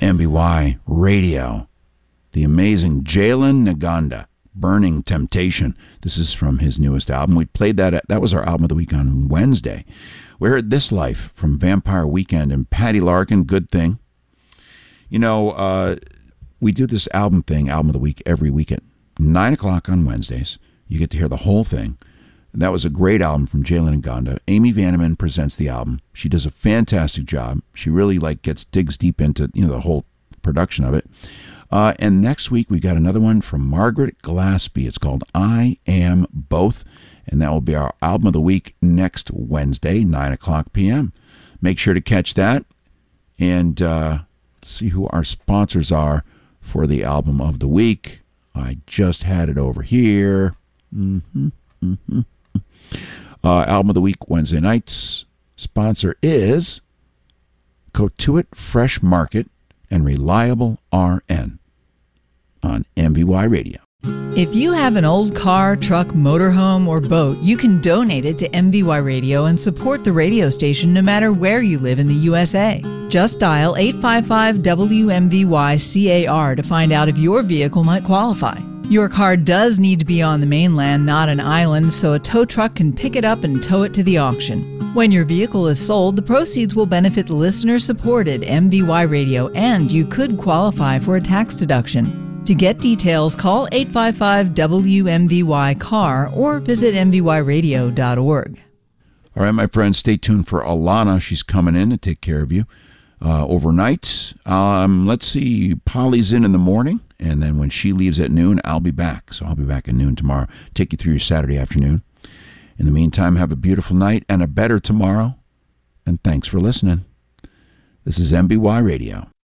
MBY Radio. The amazing Jalen Naganda, Burning Temptation. This is from his newest album. We played that. That was our album of the week on Wednesday. We heard This Life from Vampire Weekend and Patty Larkin, Good Thing. You know, we do this album of the week, every week at 9 o'clock on Wednesdays. You get to hear the whole thing. That was a great album from Jalen Naganda. Amy Vanneman presents the album. She does a fantastic job. She really digs deep into the whole production of it. And next week we got another one from Margaret Glaspie. It's called I Am Both, and that will be our album of the week next Wednesday, 9 o'clock p.m. Make sure to catch that, and see who our sponsors are for the album of the week. I just had it over here. Album of the week Wednesday nights. Sponsor is Cotuit Fresh Market and Reliable RN on MBY Radio. If you have an old car, truck, motorhome, or boat, you can donate it to MBY Radio and support the radio station no matter where you live in the USA. Just dial 855-WMVY-CAR to find out if your vehicle might qualify. Your car does need to be on the mainland, not an island, so a tow truck can pick it up and tow it to the auction. When your vehicle is sold, the proceeds will benefit listener-supported MBY Radio, and you could qualify for a tax deduction. To get details, call 855-WMVY-CAR or visit mbyradio.org. All right, my friends, stay tuned for Alana. She's coming in to take care of you overnight. Let's see, Polly's in the morning, and then when she leaves at noon, I'll be back. So I'll be back at noon tomorrow, take you through your Saturday afternoon. In the meantime, have a beautiful night and a better tomorrow, and thanks for listening. This is MBY Radio.